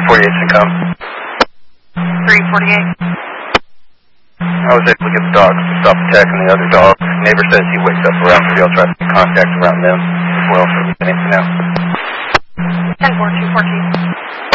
348 can come. 348. I was able to get the dogs to stop attacking the other dogs. Neighbor says he wakes up around 3. I'll try to make contact around them as well, so we can anything now. 10-4, 214.